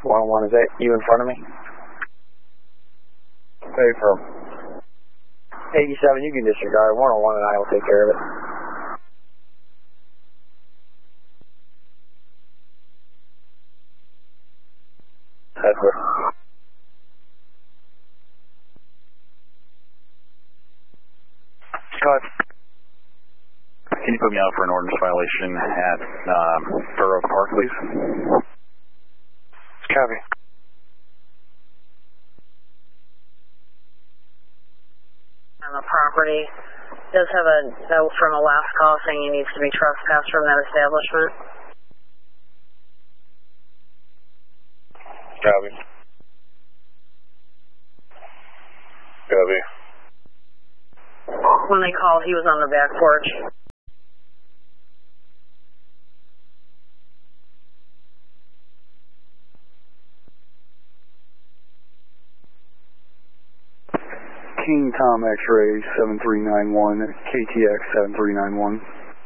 101, is that you in front of me? Very firm. 87, you can disregard. 101 and I will take care of it. That's good. Go ahead. Can you put me out for an ordinance violation at Fair Oak Park, please? Copy. On the property does have a note from a last call saying he needs to be trespassed from that establishment. Copy. Copy. When they called, he was on the back porch. King Tom X-Ray 7391, KTX 7391.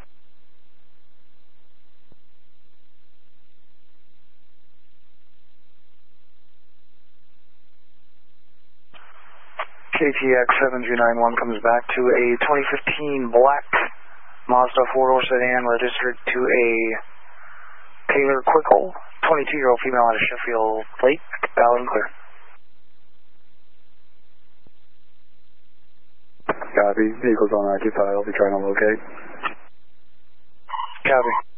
KTX 7391 comes back to a 2015 black Mazda 4-door sedan registered to a Taylor Quickle, 22-year-old female out of Sheffield Lake, valid and clear. Copy. Vehicle's unoccupied. I'll be trying to locate. Copy.